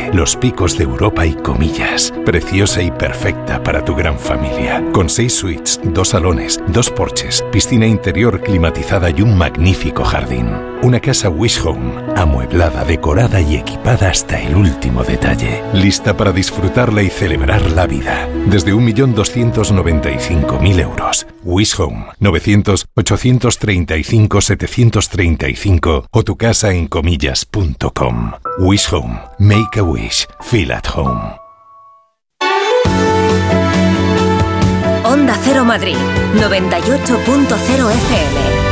los picos de Europa y Comillas. Preciosa y perfecta para tu gran familia. Con 6 suites, 2 salones, 2 porches, piscina interior climatizada y un magnífico jardín. Una casa Wish Home, amueblada, decorada y equipada hasta el último detalle. Lista para disfrutarla y celebrar la vida. Desde 1.295.000 euros. Wish Home, 900-835-735 o tu casa en comillas.com. Wish Home. Make a wish. Feel at home. Onda Cero Madrid, 98.0 FM.